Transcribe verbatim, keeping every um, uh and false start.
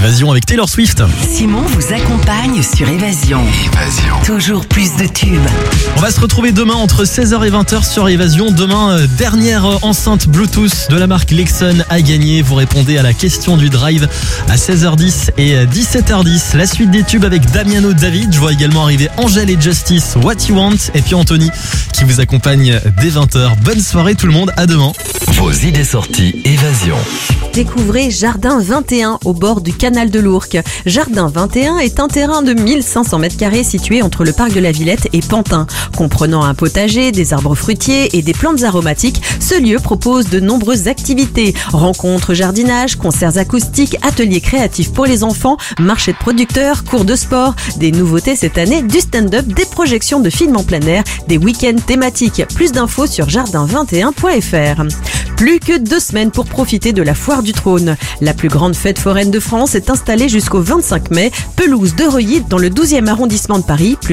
Évasion avec Taylor Swift. Simon vous accompagne sur Évasion. Évasion. Toujours plus de tubes. On va se retrouver demain entre seize heures et vingt heures sur Évasion. Demain, euh, dernière enceinte Bluetooth de la marque Lexon à gagner. Vous répondez à la question du drive à seize heures dix et dix-sept heures dix. La suite des tubes avec Damiano David. Je vois également arriver Angèle et Justice, What You Want. Et puis Anthony qui vous accompagne dès vingt heures. Bonne soirée tout le monde, à demain. Vos idées sorties Évasion. Découvrez Jardin vingt et un au bord du canal de l'Ourcq. Jardin vingt et un est un terrain de mille cinq cents mètres carrés situé entre le parc de la Villette et Pantin. Comprenant un potager, des arbres fruitiers et des plantes aromatiques, ce lieu propose de nombreuses activités. Rencontres, jardinage, concerts acoustiques, ateliers créatifs pour les enfants, marché de producteurs, cours de sport, des nouveautés cette année, du stand-up, des projections de films en plein air, des week-ends thématiques. Plus d'infos sur jardin vingt et un point f r. Plus que deux semaines pour profiter de la foire du trône. La plus grande fête foraine de France est installée jusqu'au vingt-cinq mai, pelouse de Reuilly dans le douzième arrondissement de Paris. Plus